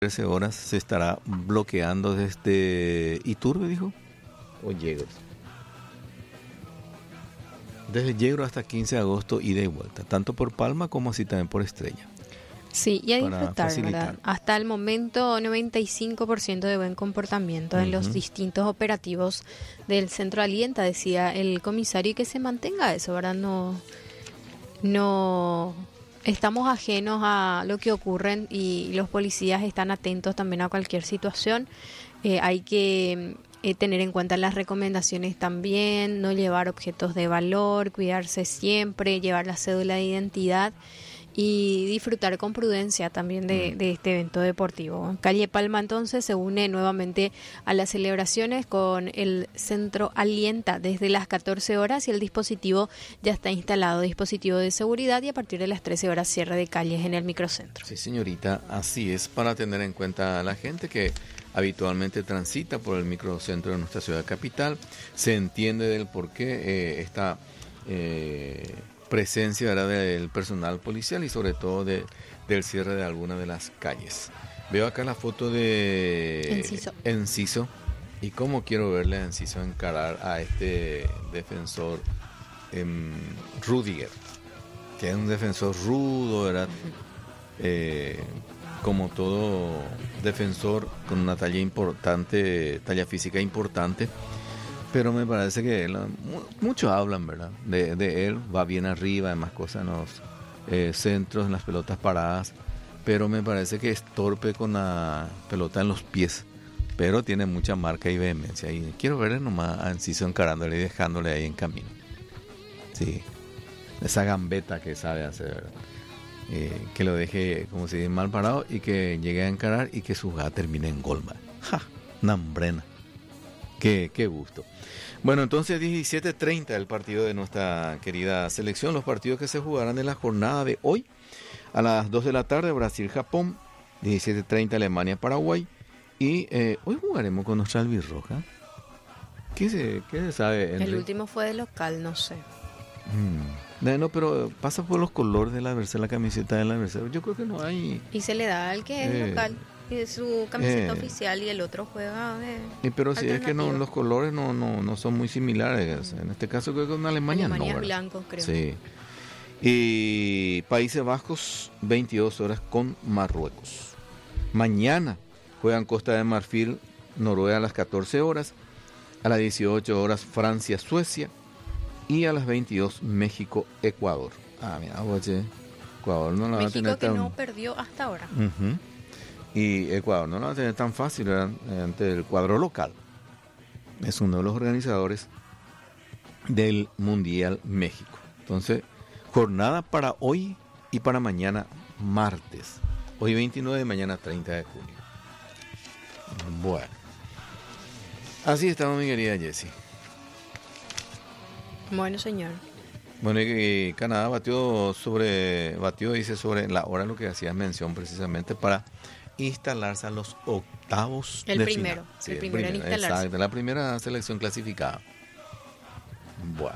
13 horas se estará bloqueando desde Iturbe, dijo, o Yegros. Desde Yegros hasta 15 de agosto, ida y vuelta, tanto por Palma como así también por Estrella. Sí, y a Para disfrutar, facilitar. ¿verdad? Hasta el momento, 95% de buen comportamiento en los distintos operativos del Centro Alienta, decía el comisario, y que se mantenga eso, ¿verdad? No estamos ajenos a lo que ocurre y los policías están atentos también a cualquier situación. Hay que tener en cuenta las recomendaciones también, no llevar objetos de valor, cuidarse siempre, llevar la cédula de identidad y disfrutar con prudencia también de este evento deportivo. Calle Palma entonces se une nuevamente a las celebraciones con el Centro Alienta desde las 14 horas y el dispositivo ya está instalado, dispositivo de seguridad, y a partir de las 13 horas cierre de calles en el microcentro. Sí, señorita, así es, para tener en cuenta a la gente que habitualmente transita por el microcentro de nuestra ciudad capital. Se entiende del por qué esta presencia, ¿verdad?, del personal policial y sobre todo del cierre de algunas de las calles. Veo acá la foto de Enciso y cómo quiero verle a Enciso encarar a este defensor Rudiger, que es un defensor rudo, ¿verdad? Como todo defensor con una talla importante, talla física importante, pero me parece que muchos hablan, ¿verdad?, de él, va bien arriba, además cosas en los centros, en las pelotas paradas, pero me parece que es torpe con la pelota en los pies, pero tiene mucha marca y vehemencia, y quiero verle nomás a Enciso encarándole y dejándole ahí en camino. Sí, esa gambeta que sabe hacer, ¿verdad? Que lo deje, como si mal parado, y que llegue a encarar y que su jugada termine en gol. ¡Ja! Nambrena. Qué gusto. Bueno, entonces 17:30 el partido de nuestra querida selección. Los partidos que se jugarán en la jornada de hoy. A las 2 de la tarde, Brasil-Japón. 17:30 Alemania-Paraguay. Y hoy jugaremos con nuestra albirroja. ¿Qué se sabe, Henry? El último fue de local, no sé. No, pero pasa por los colores del adversario, la camiseta del adversario. Yo creo que no hay. Y se le da al que es local, y su camiseta oficial, y el otro juega pero si es que no, los colores no son muy similares. En este caso creo que en Alemania no. Alemania es blanco, creo. Sí. Y Países Bajos, 22 horas con Marruecos. Mañana juegan Costa de Marfil, Noruega a las 14 horas. A las 18 horas Francia, Suecia. Y a las 22, México, Ecuador. Mira, oye, Ecuador no la va a tener México que tan... no perdió hasta ahora. Y Ecuador no la va a tener tan fácil, ¿verdad?, ante el cuadro local. Es uno de los organizadores del Mundial México. Entonces, jornada para hoy y para mañana, martes. Hoy 29, mañana 30 de junio. Bueno. Así estamos, mi querida Jessie. Bueno, señor. Bueno, y Canadá batió, dice, sobre la hora, lo que hacías mención precisamente, para instalarse a los octavos de final. Sí, el primero en instalarse. Exacto, la primera selección clasificada. Bueno.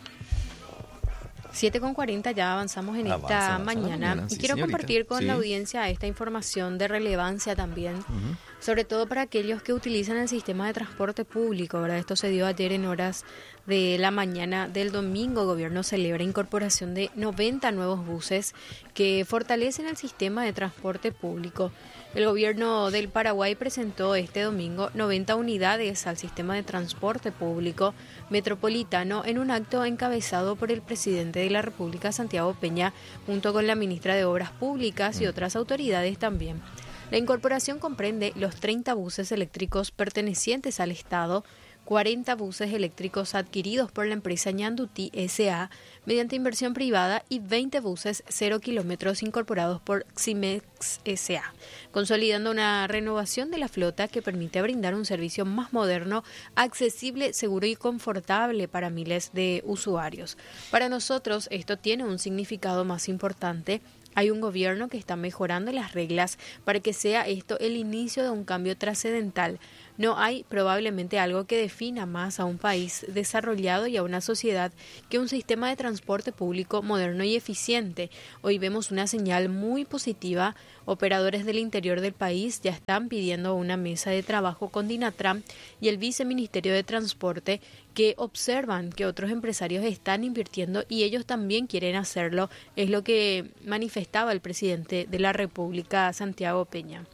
7:40, ya avanzamos en esta mañana. Sí, y quiero compartir con la audiencia esta información de relevancia también, sobre todo para aquellos que utilizan el sistema de transporte público, ¿verdad? Esto se dio ayer en horas de la mañana del domingo. El gobierno celebra incorporación de 90 nuevos buses que fortalecen el sistema de transporte público. El gobierno del Paraguay presentó este domingo 90 unidades al sistema de transporte público metropolitano en un acto encabezado por el presidente de la República, Santiago Peña, junto con la ministra de Obras Públicas y otras autoridades también. La incorporación comprende los 30 buses eléctricos pertenecientes al Estado, 40 buses eléctricos adquiridos por la empresa Ñandutí S.A. mediante inversión privada y 20 buses 0 kilómetros incorporados por Ximex S.A., consolidando una renovación de la flota que permite brindar un servicio más moderno, accesible, seguro y confortable para miles de usuarios. Para nosotros esto tiene un significado más importante. Hay un gobierno que está mejorando las reglas para que sea esto el inicio de un cambio trascendental. No hay probablemente algo que defina más a un país desarrollado y a una sociedad que un sistema de transporte público moderno y eficiente. Hoy vemos una señal muy positiva. Operadores del interior del país ya están pidiendo una mesa de trabajo con Dinatran y el Viceministerio de Transporte, que observan que otros empresarios están invirtiendo y ellos también quieren hacerlo, es lo que manifestaba el presidente de la República, Santiago Peña.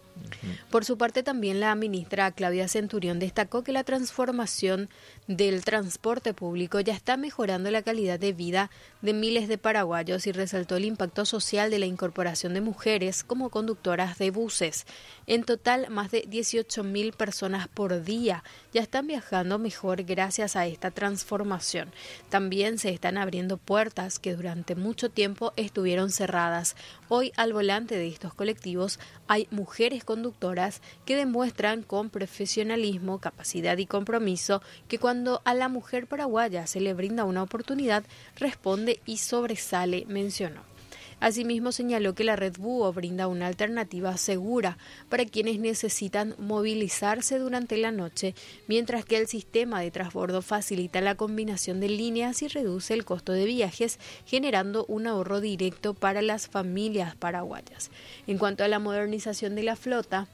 Por su parte, también la ministra Claudia Centurión destacó que la transformación del transporte público ya está mejorando la calidad de vida de miles de paraguayos y resaltó el impacto social de la incorporación de mujeres como conductoras de buses. En total, más de 18.000 personas por día ya están viajando mejor gracias a esta transformación. También se están abriendo puertas que durante mucho tiempo estuvieron cerradas. Hoy, al volante de estos colectivos, hay mujeres conductoras que demuestran con profesionalismo, capacidad y compromiso que cuando a la mujer paraguaya se le brinda una oportunidad, responde y sobresale, mencionó. Asimismo, señaló que la red Búho brinda una alternativa segura para quienes necesitan movilizarse durante la noche, mientras que el sistema de transbordo facilita la combinación de líneas y reduce el costo de viajes, generando un ahorro directo para las familias paraguayas. En cuanto a la modernización de la flota,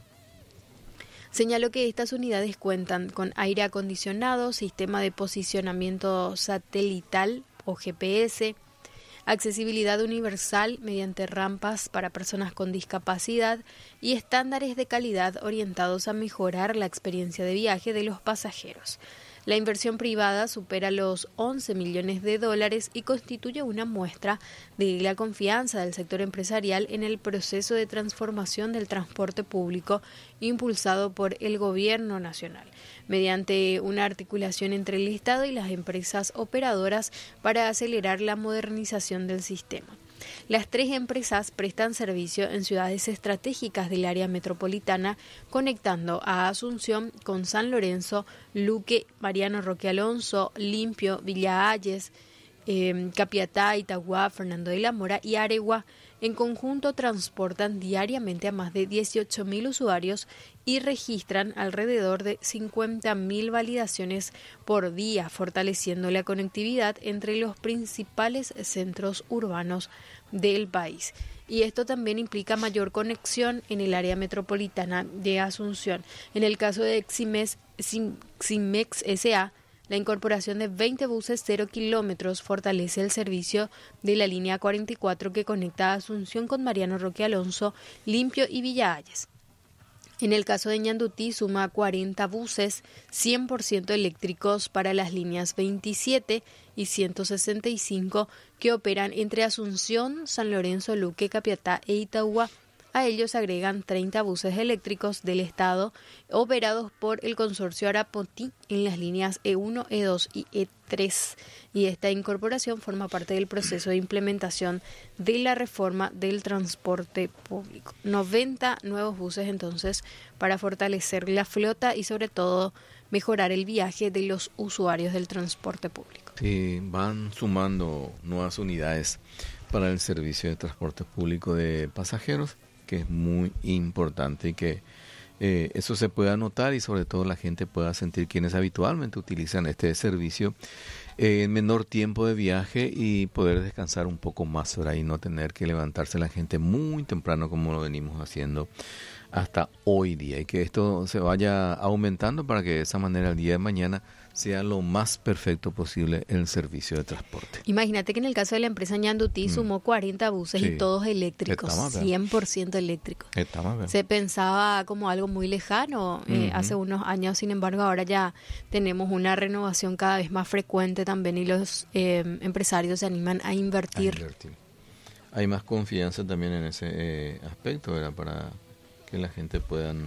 señaló que estas unidades cuentan con aire acondicionado, sistema de posicionamiento satelital o GPS, accesibilidad universal mediante rampas para personas con discapacidad y estándares de calidad orientados a mejorar la experiencia de viaje de los pasajeros. La inversión privada supera los 11 millones de dólares y constituye una muestra de la confianza del sector empresarial en el proceso de transformación del transporte público impulsado por el Gobierno Nacional, mediante una articulación entre el Estado y las empresas operadoras para acelerar la modernización del sistema. Las 3 empresas prestan servicio en ciudades estratégicas del área metropolitana, conectando a Asunción con San Lorenzo, Luque, Mariano Roque Alonso, Limpio, Villa Ayes, Capiatá, Itagua, Fernando de la Mora y Aregua. En conjunto transportan diariamente a más de 18.000 usuarios y registran alrededor de 50.000 validaciones por día, fortaleciendo la conectividad entre los principales centros urbanos del país. Y esto también implica mayor conexión en el área metropolitana de Asunción. En el caso de Ximex S.A., la incorporación de 20 buses 0 kilómetros fortalece el servicio de la línea 44 que conecta a Asunción con Mariano Roque Alonso, Limpio y Villa Ayes. En el caso de Ñandutí, suma 40 buses 100% eléctricos para las líneas 27 y 165 que operan entre Asunción, San Lorenzo, Luque, Capiatá e Itagua. A ellos agregan 30 buses eléctricos del Estado operados por el consorcio Arapoti en las líneas E1, E2 y E3. Y esta incorporación forma parte del proceso de implementación de la reforma del transporte público. 90 nuevos buses entonces para fortalecer la flota y sobre todo mejorar el viaje de los usuarios del transporte público. Sí, van sumando nuevas unidades para el servicio de transporte público de pasajeros, que es muy importante y que eso se pueda notar y sobre todo la gente pueda sentir quienes habitualmente utilizan este servicio en menor tiempo de viaje y poder descansar un poco más ahora y no tener que levantarse la gente muy temprano como lo venimos haciendo hasta hoy día, y que esto se vaya aumentando para que de esa manera el día de mañana sea lo más perfecto posible el servicio de transporte. Imagínate que en el caso de la empresa Ñandutí sumó 40 buses y todos eléctricos, 100% eléctricos. Se pensaba como algo muy lejano hace unos años, sin embargo ahora ya tenemos una renovación cada vez más frecuente también y los empresarios se animan a invertir. Hay más confianza también en ese aspecto, ¿verdad? Para que la gente puedan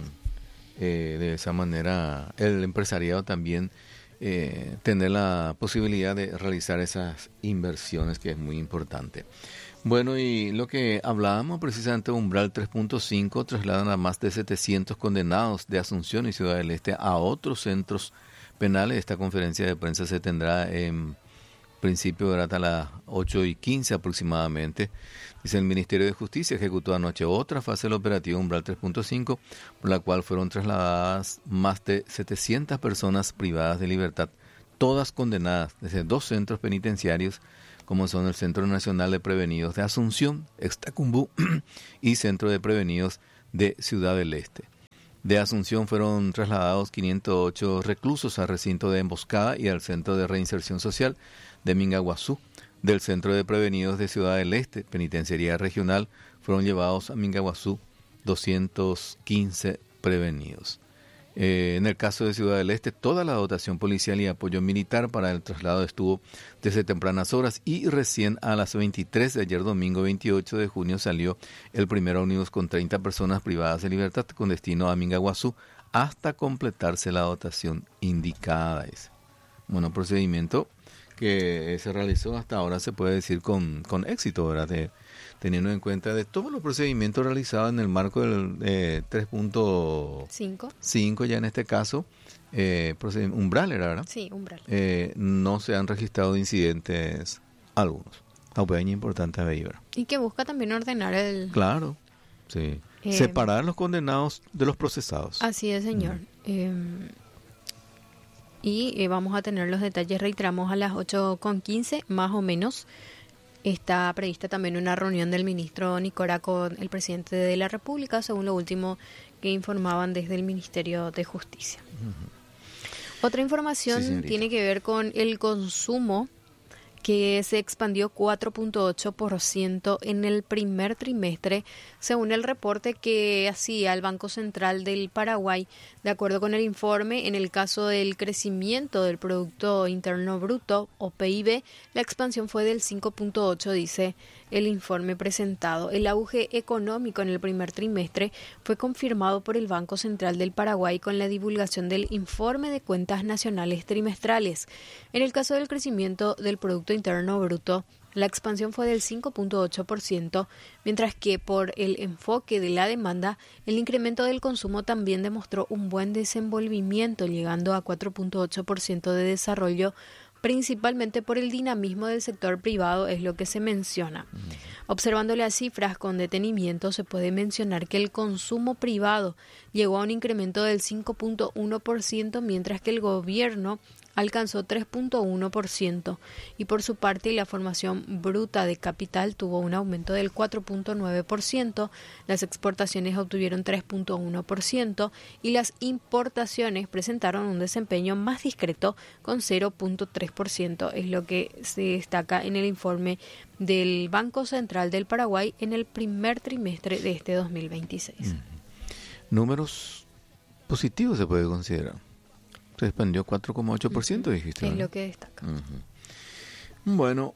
de esa manera, el empresariado también tener la posibilidad de realizar esas inversiones, que es muy importante. Bueno, y lo que hablábamos precisamente, umbral 3.5, trasladan a más de 700 condenados de Asunción y Ciudad del Este a otros centros penales. Esta conferencia de prensa se tendrá en principio era hasta las 8:15 aproximadamente. Dice, el Ministerio de Justicia ejecutó anoche otra fase del operativo Umbral 3.5, por la cual fueron trasladadas más de 700 personas privadas de libertad, todas condenadas desde 2 centros penitenciarios, como son el Centro Nacional de Prevenidos de Asunción, Extacumbú, y Centro de Prevenidos de Ciudad del Este. De Asunción fueron trasladados 508 reclusos al recinto de emboscada y al Centro de Reinserción Social de Mingaguazú. Del Centro de Prevenidos de Ciudad del Este, Penitenciaría Regional, fueron llevados a Mingaguazú 215 prevenidos. En el caso de Ciudad del Este, toda la dotación policial y apoyo militar para el traslado estuvo desde tempranas horas y recién a las 23 de ayer domingo 28 de junio salió el primer ómnibus con 30 personas privadas de libertad con destino a Mingaguazú hasta completarse la dotación indicada. Bueno, procedimiento que se realizó hasta ahora, se puede decir con éxito, ¿verdad? Teniendo en cuenta de todos los procedimientos realizados en el marco del 3.5 ya en este caso, umbral era, ¿verdad? Sí, umbral. No se han registrado incidentes algunos. Apeña importante ahí, ¿verdad? Y que busca también ordenar el... Claro, sí. Separar los condenados de los procesados. Así es, señor. Y vamos a tener los detalles, reiteramos, a las 8:15 más o menos. Está prevista también una reunión del ministro Nicora con el presidente de la República, según lo último que informaban desde el Ministerio de Justicia. Otra información tiene que ver con el consumo, que se expandió 4.8% en el primer trimestre, según el reporte que hacía el Banco Central del Paraguay. De acuerdo con el informe, en el caso del crecimiento del Producto Interno Bruto, o PIB, la expansión fue del 5.8%, dice el informe presentado. El auge económico en el primer trimestre fue confirmado por el Banco Central del Paraguay con la divulgación del informe de cuentas nacionales trimestrales. En el caso del crecimiento del Producto Interno Bruto, la expansión fue del 5.8%, mientras que por el enfoque de la demanda, el incremento del consumo también demostró un buen desenvolvimiento, llegando a 4.8% de desarrollo, principalmente por el dinamismo del sector privado, es lo que se menciona. Observando las cifras con detenimiento, se puede mencionar que el consumo privado llegó a un incremento del 5.1%, mientras que el gobierno alcanzó 3.1%, y por su parte la formación bruta de capital tuvo un aumento del 4.9%, las exportaciones obtuvieron 3.1% y las importaciones presentaron un desempeño más discreto con 0.3%, es lo que se destaca en el informe del Banco Central del Paraguay en el primer trimestre de este 2026. Números positivos se puede considerar. Se expandió 4.8%, dijiste, ¿no? Es lo que destaca. Bueno,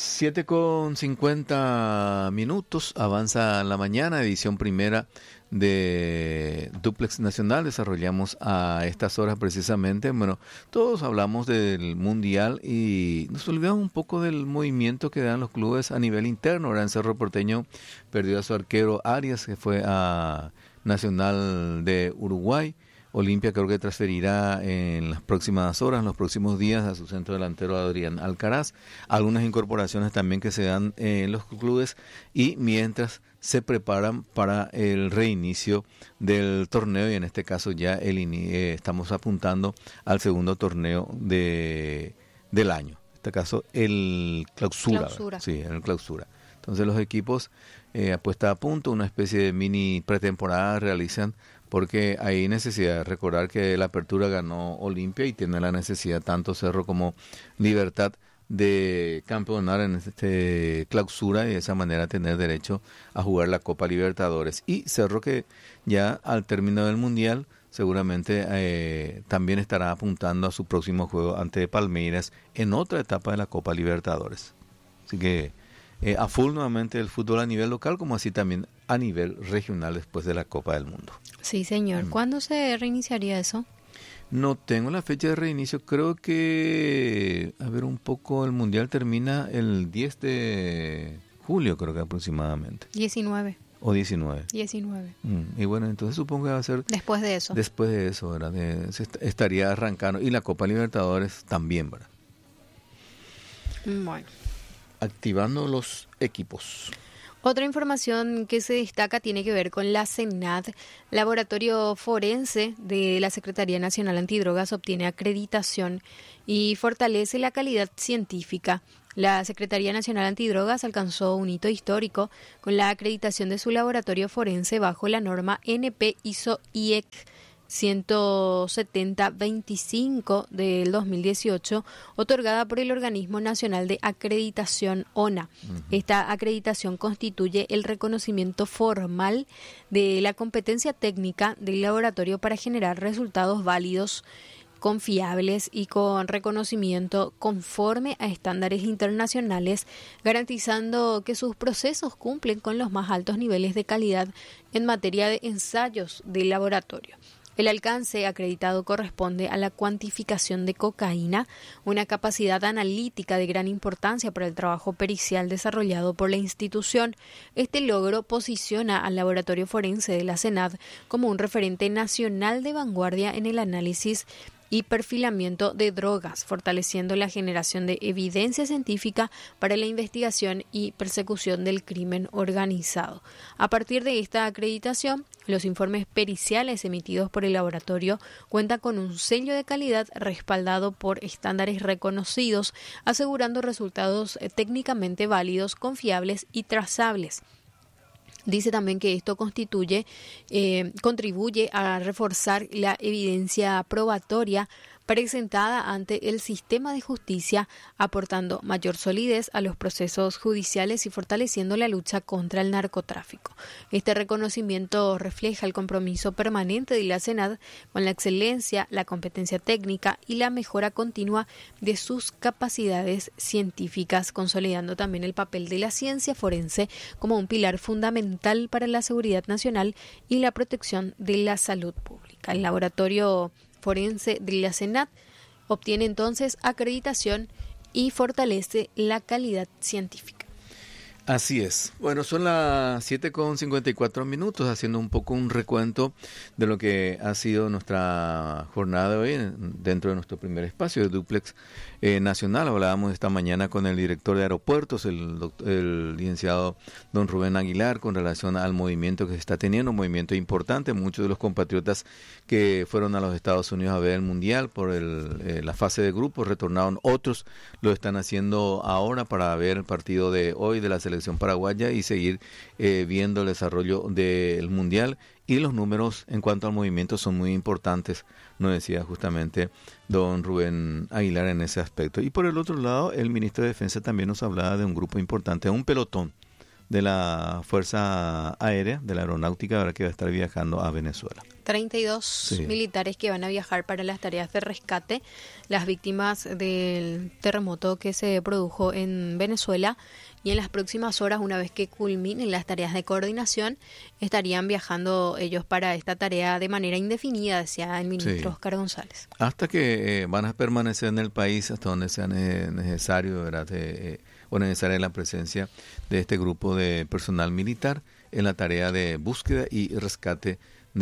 7:50, avanza la mañana, edición primera de Duplex Nacional. Desarrollamos a estas horas precisamente. Bueno, todos hablamos del Mundial y nos olvidamos un poco del movimiento que dan los clubes a nivel interno. Ahora en Cerro Porteño perdió a su arquero Arias, que fue a Nacional de Uruguay. Olimpia creo que transferirá en las próximas horas, en los próximos días, a su centro delantero Adrián Alcaraz. Algunas incorporaciones también que se dan en los clubes, y mientras se preparan para el reinicio del torneo, y en este caso ya estamos apuntando al segundo torneo del año. En este caso el clausura. Sí, el clausura. Entonces los equipos puesta a punto, una especie de mini pretemporada realizan, porque hay necesidad de recordar que la apertura ganó Olimpia y tiene la necesidad tanto Cerro como Libertad de campeonar en este clausura y de esa manera tener derecho a jugar la Copa Libertadores. Y Cerro, que ya al término del Mundial seguramente también estará apuntando a su próximo juego ante Palmeiras en otra etapa de la Copa Libertadores. Así que a full nuevamente el fútbol a nivel local, como así también a nivel regional después de la Copa del Mundo. Sí, señor. ¿Cuándo se reiniciaría eso? No tengo la fecha de reinicio. Creo que, a ver un poco, el Mundial termina el 10 de julio, creo que aproximadamente. 19. O 19. 19. Y bueno, entonces supongo que va a ser... Después de eso. Después de eso, ¿verdad? Se estaría arrancando. Y la Copa Libertadores también, ¿verdad? Bueno. Activando los equipos. Otra información que se destaca tiene que ver con la SENAT. Laboratorio forense de la Secretaría Nacional Antidrogas obtiene acreditación y fortalece la calidad científica. La Secretaría Nacional Antidrogas alcanzó un hito histórico con la acreditación de su laboratorio forense bajo la norma NP-ISO-IEC 170-25 del 2018, otorgada por el Organismo Nacional de Acreditación ONA. Esta acreditación constituye el reconocimiento formal de la competencia técnica del laboratorio para generar resultados válidos, confiables y con reconocimiento conforme a estándares internacionales, garantizando que sus procesos cumplen con los más altos niveles de calidad en materia de ensayos del laboratorio. El alcance acreditado corresponde a la cuantificación de cocaína, una capacidad analítica de gran importancia para el trabajo pericial desarrollado por la institución. Este logro posiciona al laboratorio forense de la SENAT como un referente nacional de vanguardia en el análisis y perfilamiento de drogas, fortaleciendo la generación de evidencia científica para la investigación y persecución del crimen organizado. A partir de esta acreditación, los informes periciales emitidos por el laboratorio cuentan con un sello de calidad respaldado por estándares reconocidos, asegurando resultados técnicamente válidos, confiables y trazables. Dice también que esto contribuye a reforzar la evidencia probatoria presentada ante el sistema de justicia, aportando mayor solidez a los procesos judiciales y fortaleciendo la lucha contra el narcotráfico. Este reconocimiento refleja el compromiso permanente de la SENAT con la excelencia, la competencia técnica y la mejora continua de sus capacidades científicas, consolidando también el papel de la ciencia forense como un pilar fundamental para la seguridad nacional y la protección de la salud pública. El laboratorio forense de la SENAT obtiene entonces acreditación y fortalece la calidad científica. Así es. Bueno, son las 7:54, haciendo un poco un recuento de lo que ha sido nuestra jornada de hoy dentro de nuestro primer espacio de Duplex Nacional. Hablábamos esta mañana con el director de aeropuertos, el licenciado don Rubén Aguilar, con relación al movimiento que se está teniendo, un movimiento importante. Muchos de los compatriotas que fueron a los Estados Unidos a ver el Mundial por la fase de grupos retornaron, otros lo están haciendo ahora para ver el partido de hoy de la selección paraguaya y seguir viendo el desarrollo del Mundial. Y los números en cuanto al movimiento son muy importantes, nos decía justamente don Rubén Aguilar en ese aspecto. Y por el otro lado, el ministro de Defensa también nos hablaba de un grupo importante, un pelotón de la Fuerza Aérea, de la Aeronáutica, ahora que va a estar viajando a Venezuela. 32 militares que van a viajar para las tareas de rescate, las víctimas del terremoto que se produjo en Venezuela, y en las próximas horas, una vez que culminen las tareas de coordinación, estarían viajando ellos para esta tarea de manera indefinida, decía el ministro Oscar González. Hasta que van a permanecer en el país hasta donde sea necesario, ¿verdad? O necesaria la presencia de este grupo de personal militar en la tarea de búsqueda y rescate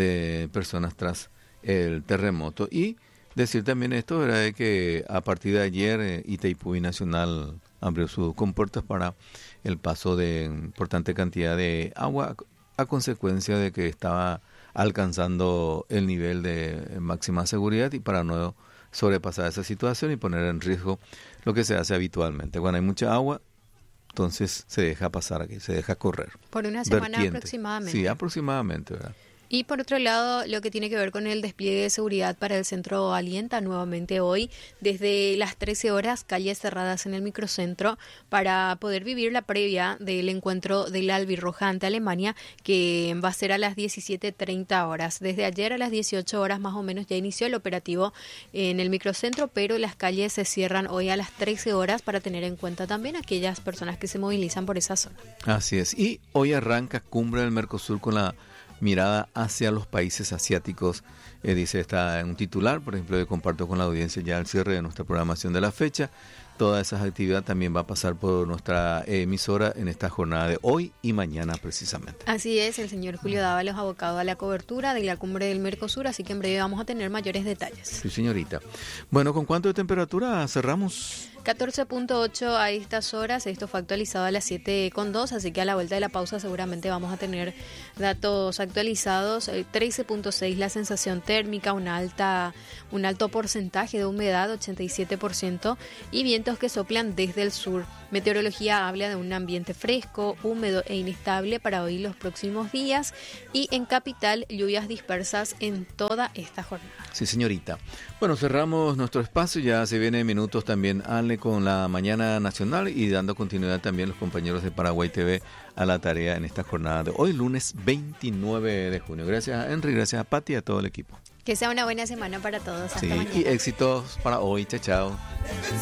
de personas tras el terremoto. Y decir también esto, ¿verdad?, de que a partir de ayer Itaipú Nacional abrió sus compuertas para el paso de importante cantidad de agua a consecuencia de que estaba alcanzando el nivel de máxima seguridad y para no sobrepasar esa situación y poner en riesgo lo que se hace habitualmente. Cuando hay mucha agua, entonces se deja pasar aquí, se deja correr. Por una semana aproximadamente. Sí, aproximadamente, ¿verdad? Y por otro lado, lo que tiene que ver con el despliegue de seguridad para el centro alienta nuevamente hoy, desde las 13 horas, calles cerradas en el microcentro para poder vivir la previa del encuentro del Albirroja ante Alemania, que va a ser a las 17:30 horas. Desde ayer a las 18 horas más o menos ya inició el operativo en el microcentro, pero las calles se cierran hoy a las 13 horas para tener en cuenta también aquellas personas que se movilizan por esa zona. Así es. Y hoy arranca Cumbre del Mercosur con la mirada hacia los países asiáticos, dice, está en un titular, por ejemplo, que comparto con la audiencia ya al cierre de nuestra programación de la fecha, todas esas actividades también va a pasar por nuestra emisora en esta jornada de hoy y mañana precisamente. Así es, el señor Julio Dávalos, abocado a la cobertura de la cumbre del Mercosur, así que en breve vamos a tener mayores detalles. Sí, señorita. Bueno, ¿con cuánto de temperatura cerramos? 14.8 a estas horas, esto fue actualizado a las 7.2, así que a la vuelta de la pausa seguramente vamos a tener datos actualizados. 13.6 la sensación térmica, un alto porcentaje de humedad, 87%, y vientos que soplan desde el sur. Meteorología habla de un ambiente fresco, húmedo e inestable para hoy y los próximos días, y en capital lluvias dispersas en toda esta jornada. Sí, señorita. Bueno, cerramos nuestro espacio, ya se vienen minutos también Ale con la mañana nacional y dando continuidad también los compañeros de Paraguay TV a la tarea en esta jornada de hoy, lunes 29 de junio. Gracias a Henry, gracias a Pati y a todo el equipo. Que sea una buena semana para todos. Hasta mañana. Y éxitos para hoy. Chao, chao.